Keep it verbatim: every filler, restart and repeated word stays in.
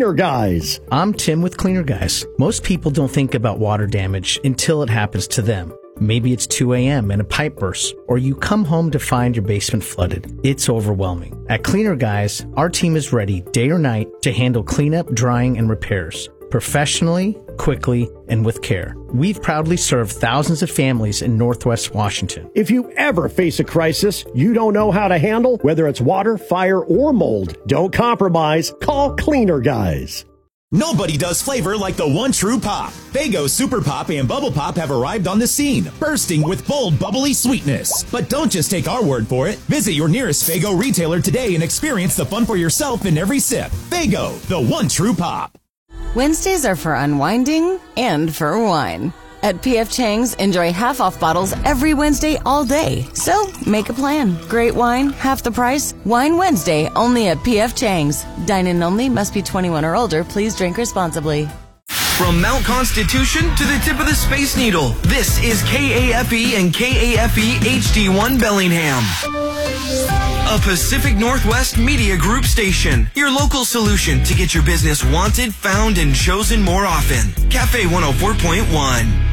Cleaner Guys. I'm Tim with Cleaner Guys. Most people don't think about water damage until it happens to them. Maybe it's two a.m. and a pipe bursts, or you come home to find your basement flooded. It's overwhelming. At Cleaner Guys, our team is ready day or night to handle cleanup, drying, and repairs. Professionally, quickly, and with care. We've proudly served thousands of families in Northwest Washington. If you ever face a crisis you don't know how to handle, whether it's water, fire, or mold, don't compromise. Call Cleaner Guys. Nobody does flavor like the one true pop. Faygo Super Pop and Bubble Pop have arrived on the scene, bursting with bold, bubbly sweetness. But don't just take our word for it. Visit your nearest Faygo retailer today and experience the fun for yourself in every sip. Faygo, the one true pop. Wednesdays are for unwinding and for wine. At P F Chang's, enjoy half-off bottles every Wednesday all day. So, make a plan. Great wine, half the price. Wine Wednesday, only at P F Chang's. Dine-in only, must be twenty-one or older. Please drink responsibly. From Mount Constitution to the tip of the Space Needle, this is K A F E and K A F E H D one Bellingham. A Pacific Northwest Media Group station. Your local solution to get your business wanted, found, and chosen more often. Cafe one oh four point one.